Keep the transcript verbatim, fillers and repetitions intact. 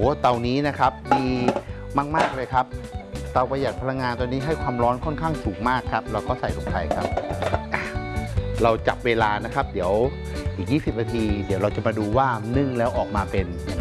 เตานี้นะครับดีมากๆเลยครับเตาประหยัดพลังงานตัวนี้ให้ความร้อนค่อนข้างสูงมากครับเราก็ใส่ลงไปครับเราจับเวลานะครับเดี๋ยวอีกยี่สิบนาทีเดี๋ยวเราจะมาดูว่านึ่งแล้วออกมาเป็น